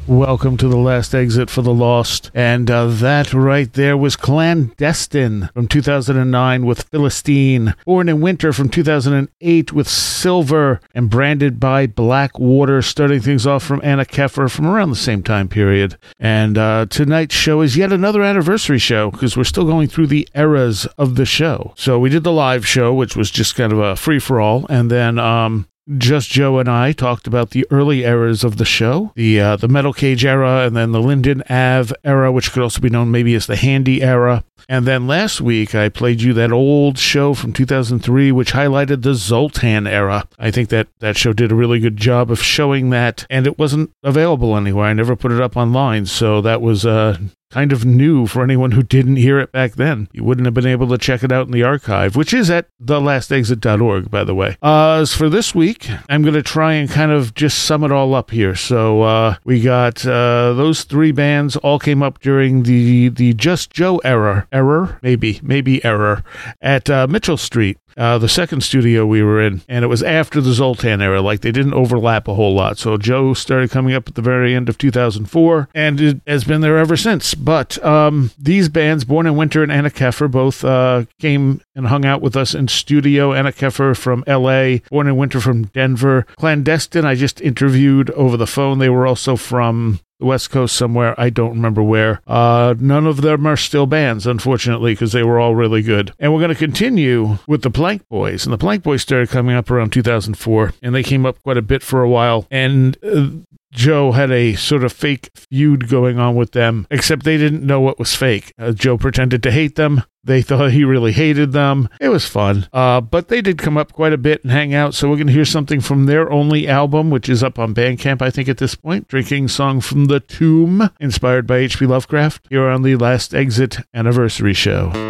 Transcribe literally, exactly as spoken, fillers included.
Welcome to The Last Exit for the Lost. And uh, that right there was Clandestine from two thousand nine with Philistine. Born in Winter from two thousand eight with Silver. And Branded by Blackwater, starting things off from Anna Keffer from around the same time period. And uh, tonight's show is yet another anniversary show because we're still going through the eras of the show. So we did the live show, which was just kind of a free-for-all. And then... um. Just Joe and I talked about the early eras of the show, the uh, the Metal Cage era, and then the Linden Ave era, which could also be known maybe as the Handy era. And then last week, I played you that old show from two thousand three, which highlighted the Zoltan era. I think that that show did a really good job of showing that, and it wasn't available anywhere. I never put it up online, so that was... Uh, kind of new for anyone who didn't hear it back then. You wouldn't have been able to check it out in the archive, which is at the last exit dot org, by the way. Uh, as for this week, I'm going to try and kind of just sum it all up here. So uh, we got uh, those three bands all came up during the, the Just Joe era, error, maybe, maybe error, at uh, Mitchell Street. Uh, the second studio we were in, and it was after the Zoltan era. Like, they didn't overlap a whole lot. So Joe started coming up at the very end of two thousand four, and it has been there ever since. But um, these bands, Born in Winter and Anna Keffer, both uh, came and hung out with us in studio. Anna Keffer from L A, Born in Winter from Denver. Clandestine, I just interviewed over the phone. They were also from... the West Coast somewhere, I don't remember where. Uh, none of them are still bands, unfortunately, because they were all really good. And we're going to continue with the Plank Boys. And the Plank Boys started coming up around two thousand four, and they came up quite a bit for a while. And uh, Joe had a sort of fake feud going on with them, except they didn't know what was fake. Uh, Joe pretended to hate them. They thought he really hated them. It was fun. Uh, but they did come up quite a bit and hang out, so we're going to hear something from their only album, which is up on Bandcamp, I think, at this point. Drinking Song from the Tomb, inspired by H P Lovecraft, here on the Last Exit Anniversary Show.